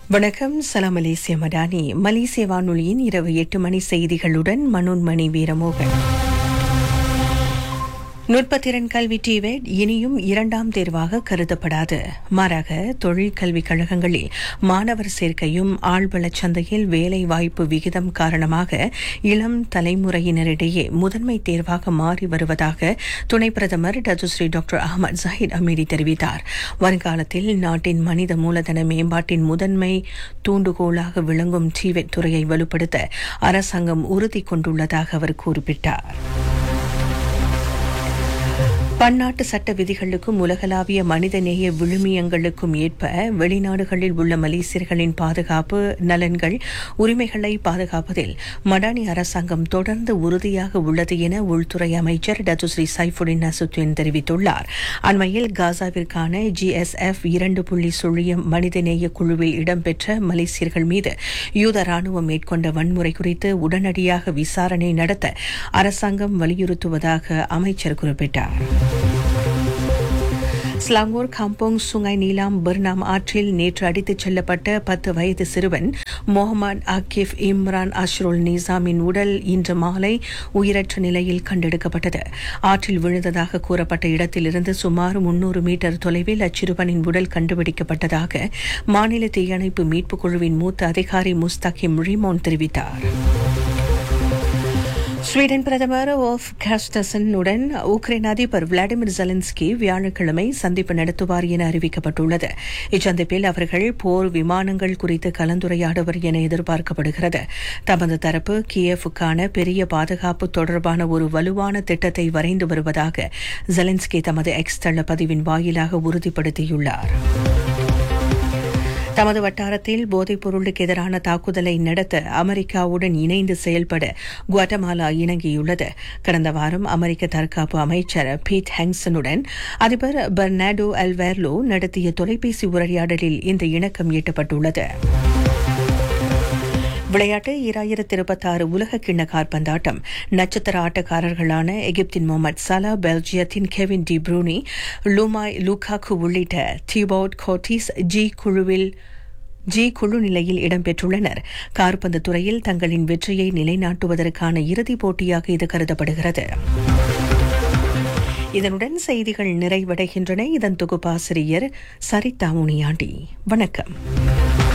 வணக்கம். சலாம் மலேசிய மடானி. மலேசிய வானொலியின் இரவு 8 மணி செய்திகளுடன் மனோன்மணி வீரமோகன். நுட்பத்திறன் கல்வி டிவேட் இனியும் இரண்டாம் தேர்வாக கருதப்படாது. மாறாக தொழிற்கல்விக் கழகங்களில் மாணவர் சேர்க்கையும் ஆழ்வளச் சந்தையில் வேலை வாய்ப்பு விகிதம் காரணமாக இளம் தலைமுறையினரிடையே முதன்மை தேர்வாக மாறி வருவதாக துணை பிரதமர் Datuk Seri doctor Ahmad Zaheer Amiri தெரிவித்தார். வருங்காலத்தில் நாட்டின் மனித மூலதன மேம்பாட்டின் முதன்மை தூண்டுகோலாக விளங்கும் டிவேட் துறையை வலுப்படுத்த அரசாங்கம் உறுதி கொண்டுள்ளதாக அவர் குறிப்பிட்டார். பன்னாட்டு சட்ட விதிகளுக்கும் உலகளாவிய மனிதநேய விழுமியங்களுக்கும் ஏற்ப வெளிநாடுகளில் உள்ள மலேசியர்களின் பாதுகாப்பு நலன்கள் உரிமைகளை பாதுகாப்பதில் மடானி அரசாங்கம் தொடர்ந்து உறுதியாக உள்ளது என உள்துறை அமைச்சர் டத்துஸ்ரீ சைஃபுடின் நசுத்வின் தெரிவித்துள்ளார். அண்மையில் காசாவிற்கான GSF 2.0 மனிதநேய குழுவில் இடம்பெற்ற மலேசியர்கள் மீது யூத ராணுவம் மேற்கொண்ட வன்முறை குறித்து உடனடியாக விசாரணை நடத்த அரசாங்கம் வலியுறுத்துவதாக அமைச்சர் குறிப்பிட்டார். ஸ்லாங்கூர் காம்போங் சுங்கை நீலாம் பர்னாம் ஆற்றில் நேற்று அடித்துச் செல்லப்பட்ட 10 வயது சிறுவன் முகமது ஆகிப் இம்ரான் அஷ்ருல் நிசாமின் உடல் இன்று மாலை உயிரற்ற நிலையில் கண்டெடுக்கப்பட்டது. ஆற்றில் விழுந்ததாக கூறப்பட்ட இடத்திலிருந்து சுமார் 300 மீட்டர் தொலைவில் அச்சிறுவனின் உடல் கண்டுபிடிக்கப்பட்டதாக மாநில தீயணைப்பு மீட்புக் குழுவின் மூத்த அதிகாரி முஸ்தகிம் ரிமோன் தெரிவித்தார். ஸ்வீடன் பிரதமர் ஓல்ஃப் கிறிஸ்டசனுடன் உக்ரைன் அதிபர் விளாடிமிர் ஜெலன்ஸ்கி வியாழக்கிழமை சந்திப்பு நடத்துவார் என அறிவிக்கப்பட்டுள்ளது. இச்சந்திப்பில் அவர்கள் போர் விமானங்கள் குறித்து கலந்துரையாடுவர் என எதிர்பார்க்கப்படுகிறது. தமது தரப்பு கியேவுக்கான பெரிய பாதுகாப்பு தொடர்பான ஒரு வலுவான திட்டத்தை வரைந்து வருவதாக ஜெலன்ஸ்கி தமது எக்ஸ் தள பதிவின் வாயிலாக உறுதிப்படுத்தியுள்ளார். தமது வட்டாரத்தில் போதைப் பொருளுக்கு எதிரான தாக்குதலை நடத்த அமெரிக்காவுடன் இணைந்து செயல்பட குவாட்டமாலா இணங்கியுள்ளது. கடந்த வாரம் அமெரிக்க தற்காப்பு அமைச்சர் பீட் ஹெங்சனுடன் அதிபர் பெர்னாடோ அல்வேர்லோ நடத்திய தொலைபேசி உரையாடலில் இந்த இணக்கம் எட்டப்பட்டுள்ளது. விளையாட்டு 2026 உலக கிண்ண காற்பந்தாட்டம். நட்சத்திர ஆட்டக்காரர்களான எகிப்தின் முகமது சலா, பெல்ஜியத்தின் கெவின் டி ப்ரூனி, லூகாக்கு உள்ளிட்ட திபோட் கோர்டிஸ் ஜி குழு நிலையில் இடம்பெற்றுள்ளனர். காற்பந்து துறையில் தங்களின் வெற்றியை நிலைநாட்டுவதற்கான இறுதிப் போட்டியாக இது கருதப்படுகிறது. இதனுடன் செய்திகள் நிறைவடைகின்றன. இதன் தொகுப்பாசிரியர் சரிதா முனியாண்டி. வணக்கம்.